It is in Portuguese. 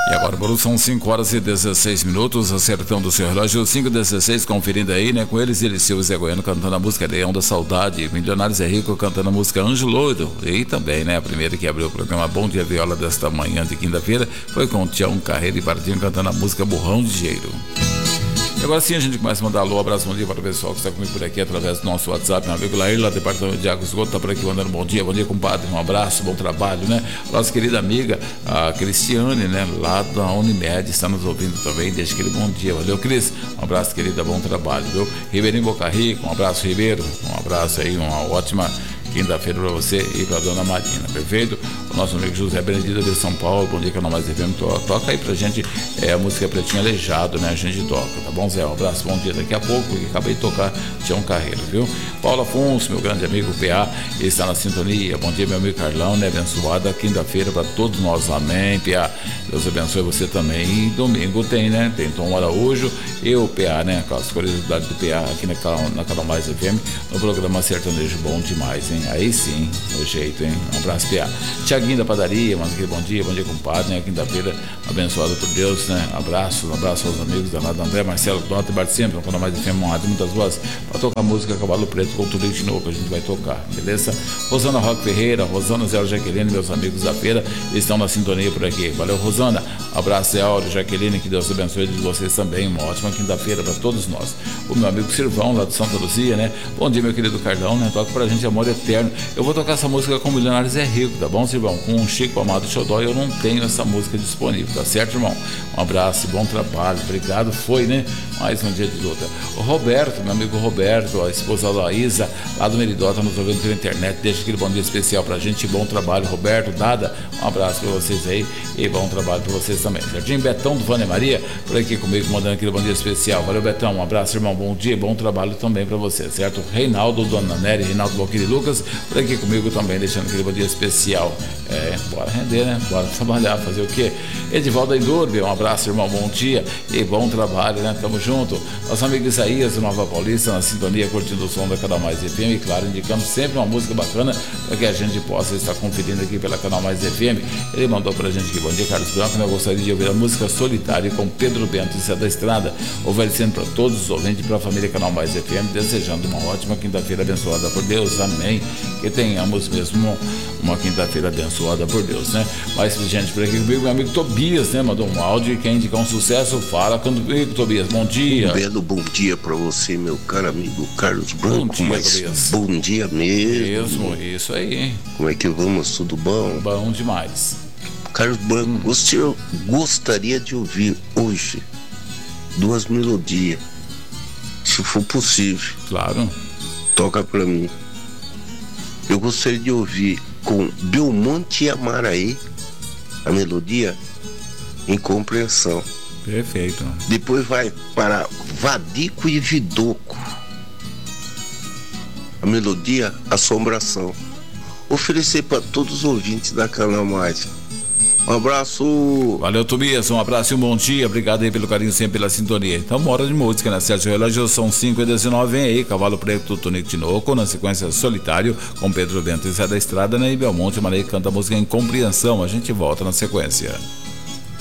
E agora, Bruno, são 5 horas e 16 minutos, acertando o seu relógio, 5h16, conferindo aí, né, com eles, Eliseu Zé Goiano cantando a música Leão da Saudade, Milionários é Rico cantando a música Anjo Loiro, e também, né, a primeira que abriu o programa Bom Dia Viola desta manhã de quinta-feira foi com o Tião Carreira e Pardinho cantando a música Burrão de Jeiro. E agora sim a gente começa a mandar alô, abraço, bom dia para o pessoal que está comigo por aqui através do nosso WhatsApp, meu amigo Lair, lá do departamento de Água e Esgoto, está por aqui mandando bom dia, compadre, um abraço, bom trabalho, né? Nossa querida amiga, a Cristiane, né, lá da Unimed, está nos ouvindo também, deixa aquele bom dia, valeu, Cris, um abraço, querida, bom trabalho, viu? Ribeirinho Boca Rica, um abraço, Ribeiro, um abraço aí, uma ótima quinta-feira para você e para dona Marina, perfeito? O nosso amigo José Benedito de São Paulo, bom dia, Canal Mais FM, toca aí pra gente a música Pretinho Aleijado, né? A gente toca, tá bom, Zé? Um abraço, bom dia. Daqui a pouco, porque acabei de tocar Tião Carreira, viu? Paulo Afonso, meu grande amigo PA, está na sintonia. Bom dia, meu amigo Carlão, né? Abençoada quinta-feira para todos nós, amém, PA. Deus abençoe você também. E domingo tem, né? Tem Tom Araújo e o PA, né? Com as curiosidades do PA aqui na Canal Mais FM, no programa Sertanejo Bom Demais, hein? Aí sim, no jeito, hein? Um abraço, PA. Tiaguinho da padaria, manda aquele bom dia, compadre, né? Quinta-feira, abençoado por Deus, né? Abraço aos amigos da Nada André, Marcelo, Dota e Bart sempre, no Canal Mais FM, muitas vozes, para tocar música Cavalo Preto com tudo de novo que a gente vai tocar, beleza? Rosana Roque Ferreira, Rosana Zé Jaqueline, meus amigos da feira, estão na sintonia por aqui. Valeu, Rosana. Abraço, Zé Áureo, Jaqueline, que Deus abençoe de vocês também. Uma ótima quinta-feira para todos nós. O meu amigo Silvão, lá de Santa Luzia, né? Bom dia, meu querido Carlão, né? Toca pra gente Amor Eterno. Eu vou tocar essa música com Milionários é Rico, tá bom, Silvão? Com o Chico Amado Xodó, eu não tenho essa música disponível, tá certo, irmão? Um abraço, bom trabalho, obrigado, foi, né? Mais um dia de luta. O Roberto, meu amigo Roberto, a esposa da Isa, lá do Meridó, tá nos ouvindo pela internet, deixa aquele bom dia especial pra gente, bom trabalho, Roberto, Dada, um abraço pra vocês aí e bom trabalho pra vocês também, certinho? Betão do Vânia Maria, por aqui comigo, mandando aquele bom dia especial, valeu, Betão, um abraço, irmão, bom dia e bom trabalho também pra você, certo? Reinaldo, Dona Nery, Reinaldo Boquiri Lucas, por aqui comigo também, deixando aquele bom dia especial. Bora render, né? Bora trabalhar, fazer o quê? Edivaldo Endurbe, um abraço, irmão, bom dia e bom trabalho, né? Tamo junto. Nosso amigo Isaías, do Nova Paulista, na sintonia, curtindo o som da Canal Mais FM e, claro, indicando sempre uma música bacana para que a gente possa estar conferindo aqui pela Canal Mais FM. Ele mandou pra gente aqui, bom dia, Carlos Branco, né? Eu gostaria de ouvir a música Solitário com Pedro Bento e Zé da Estrada, oferecendo para todos os ouvintes e para a família Canal Mais FM, desejando uma ótima quinta-feira abençoada por Deus, amém. Que tenhamos mesmo uma quinta-feira abençoada por Deus, né? Mais gente por aqui comigo, meu amigo Tobias, né? Mandou um áudio e quem indicar um sucesso, fala comigo, Tobias, bom dia. Um belo bom dia pra você, meu caro amigo Carlos Branco. Bom dia, Tobias. Bom dia mesmo. Isso aí, hein? Como é que vamos? Tudo bom? Bom demais. Carlos Branco, eu gostaria de ouvir hoje 2 melodias, se for possível. Claro. Toca pra mim. Eu gostaria de ouvir com Belmonte e Amaraí a melodia Incompreensão. Perfeito. Depois vai para Vadico e Vidoco a melodia Assombração. Oferecer para todos os ouvintes da Canal Mais. Um abraço. Valeu, Tobias, um abraço e um bom dia. Obrigado aí pelo carinho, sempre pela sintonia. Então, uma hora de música, né? Sérgio Relógio, são 5h19, vem aí, Cavalo Preto, Tonico Tinoco, na sequência Solitário, com Pedro Bento e Zé da Estrada, né? E Belmonte, Marei canta a música Incompreensão. A gente volta na sequência.